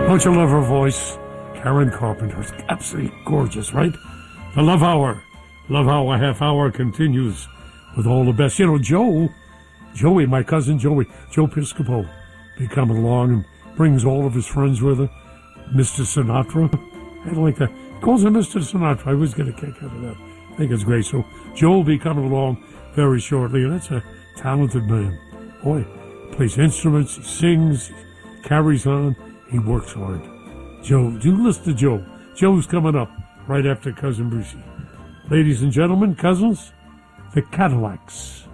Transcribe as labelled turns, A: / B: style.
A: Don't you love her voice? Karen Carpenter's absolutely gorgeous, right? The Love Hour. Love Hour, half hour continues with all the best. You know, Joey, my cousin Joe Piscopo, be coming along and brings all of his friends with her. Mr. Sinatra. I like that. Calls him Mr. Sinatra. I always get a kick out of that. I think it's great. So Joe will be coming along very shortly, and that's a talented man. Boy, plays instruments, he sings, he carries on, he works hard. Joe, do listen to Joe. Joe's coming up right after Cousin Brucey. Ladies and gentlemen, cousins, the Cadillacs.